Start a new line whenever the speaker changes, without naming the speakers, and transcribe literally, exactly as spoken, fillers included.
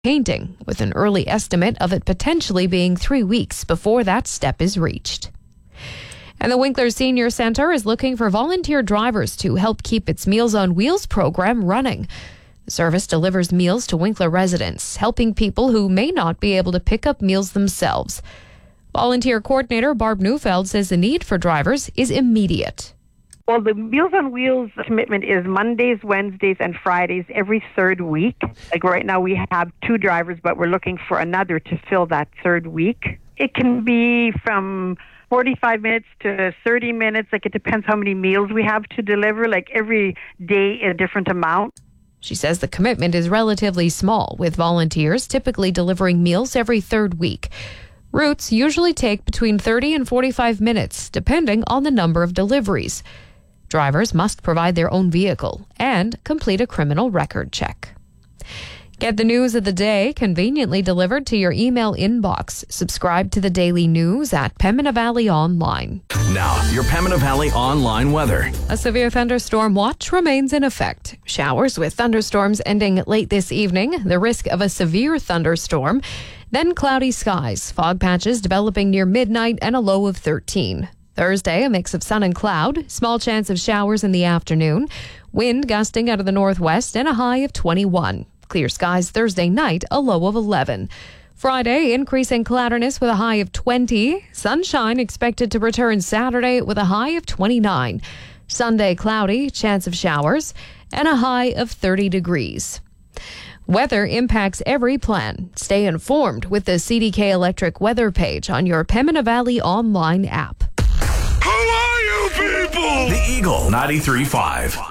painting, with an early estimate of it potentially being three weeks before that step is reached. And the Winkler Senior Centre is looking for volunteer drivers to help keep its Meals on Wheels program running. The service delivers meals to Winkler residents, helping people who may not be able to pick up meals themselves. Volunteer coordinator Barb Neufeld says the need for drivers is immediate.
Well, the Meals on Wheels commitment is Mondays, Wednesdays, and Fridays every third week. Like right now we have two drivers, but we're looking for another to fill that third week. It can be from forty-five minutes to thirty minutes. Like it depends how many meals we have to deliver. Like every day a different amount.
She says the commitment is relatively small, with volunteers typically delivering meals every third week. Routes usually take between thirty and forty-five minutes, depending on the number of deliveries. Drivers must provide their own vehicle and complete a criminal record check. Get the news of the day conveniently delivered to your email inbox. Subscribe to the daily news at Pembina Valley Online.
Now, your Pembina Valley online weather.
A severe thunderstorm watch remains in effect. Showers with thunderstorms ending late this evening. The risk of a severe thunderstorm. Then cloudy skies. Fog patches developing near midnight and a low of thirteen. Thursday, a mix of sun and cloud. Small chance of showers in the afternoon. Wind gusting out of the northwest and a high of twenty-one. Clear skies Thursday night, a low of eleven. Friday, increasing cloudiness with a high of twenty. Sunshine expected to return Saturday with a high of twenty-nine. Sunday, cloudy, chance of showers, and a high of thirty degrees. Weather impacts every plan. Stay informed with the C D K Electric weather page on your Pembina Valley online app.
Who are you people? The Eagle ninety-three point five.